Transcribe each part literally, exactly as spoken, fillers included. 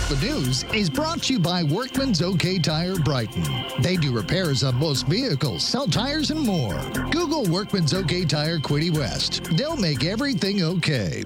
The News is brought to you by Workman's OK Tire Brighton. They do repairs on most vehicles, sell tires, and more. Google Workman's OK Tire Quinte West. They'll make everything okay.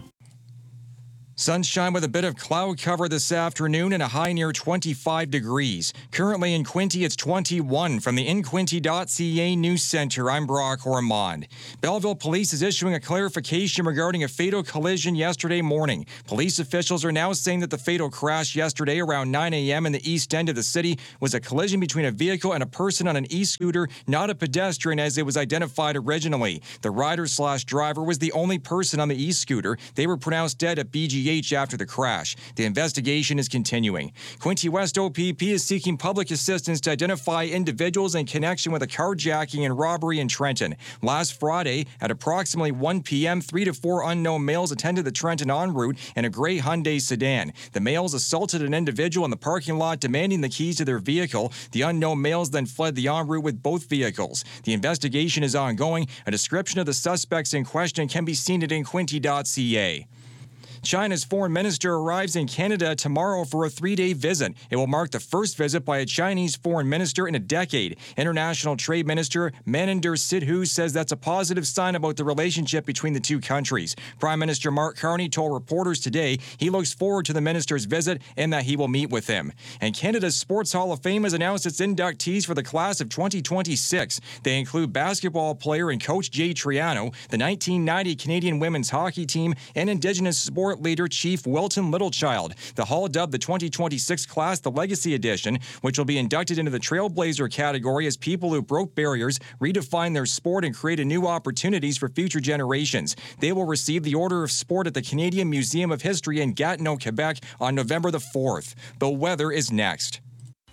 Sunshine with a bit of cloud cover this afternoon and a high near twenty-five degrees. Currently in Quinte, it's twenty-one. From the in quinte dot c a News Center, I'm Brock Ormond. Belleville Police is issuing a clarification regarding a fatal collision yesterday morning. Police officials are now saying that the fatal crash yesterday around nine a m in the east end of the city was a collision between a vehicle and a person on an e-scooter, not a pedestrian as it was identified originally. The rider slash driver was the only person on the e-scooter. They were pronounced dead at B G H after the crash. The investigation is continuing. Quinte West O P P is seeking public assistance to identify individuals in connection with a carjacking and robbery in Trenton. Last Friday, at approximately one p m, three to four unknown males attended the Trenton en route in a gray Hyundai sedan. The males assaulted an individual in the parking lot, demanding the keys to their vehicle. The unknown males then fled the en route with both vehicles. The investigation is ongoing. A description of the suspects in question can be seen at in quinte dot c a. China's foreign minister arrives in Canada tomorrow for a three-day visit. It will mark the first visit by a Chinese foreign minister in a decade. International Trade Minister Maninder Sidhu says that's a positive sign about the relationship between the two countries. Prime Minister Mark Carney told reporters today he looks forward to the minister's visit and that he will meet with him. And Canada's Sports Hall of Fame has announced its inductees for the class of twenty twenty-six. They include basketball player and coach Jay Triano, the nineteen ninety Canadian women's hockey team, and Indigenous sport leader Chief Wilton Littlechild. The Hall dubbed the twenty twenty-six class the Legacy Edition, which will be inducted into the Trailblazer category as people who broke barriers, redefined their sport, and created new opportunities for future generations. They will receive the Order of Sport at the Canadian Museum of History in Gatineau, Quebec on November the fourth. The weather is next.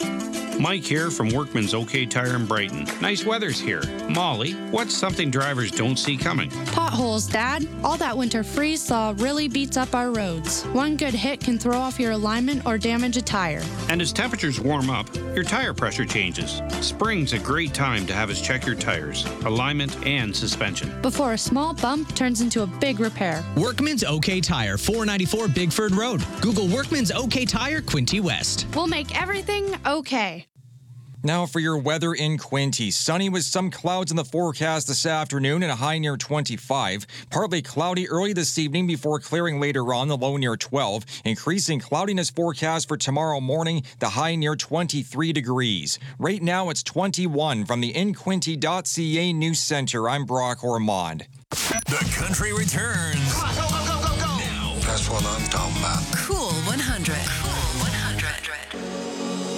Mike here from Workman's OK Tire in Brighton. Nice weather's here. Molly, what's something drivers don't see coming? Potholes, Dad. All that winter freeze thaw really beats up our roads. One good hit can throw off your alignment or damage a tire. And as temperatures warm up, your tire pressure changes. Spring's a great time to have us check your tires, alignment, and suspension. Before a small bump turns into a big repair. Workman's OK Tire, four ninety-four Bigford Road. Google Workman's OK Tire Quinte West. We'll make everything okay. Now for your weather in Quinte. Sunny with some clouds in the forecast this afternoon and a high near twenty-five. Partly cloudy early this evening before clearing later on, the low near twelve. Increasing cloudiness forecast for tomorrow morning, the high near twenty-three degrees. Right now it's twenty-one. From the in quinte dot c a News Center, I'm Brock Ormond. The Country returns. Come on, go, go, go, go, go. Now. That's what I'm talking about.